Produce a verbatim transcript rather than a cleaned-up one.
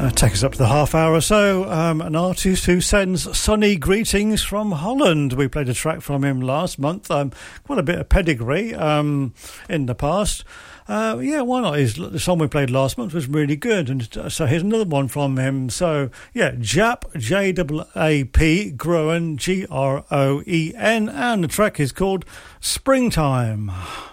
Take us up to the half hour or so. Um, an artist who sends sunny greetings from Holland. We played a track from him last month. Um, quite a bit of pedigree um, in the past. Uh, yeah, why not? His, the song we played last month was really good. And so here's another one from him. So, yeah, Jap, J A A P, Groen, G R O E N. And the track is called Springtime.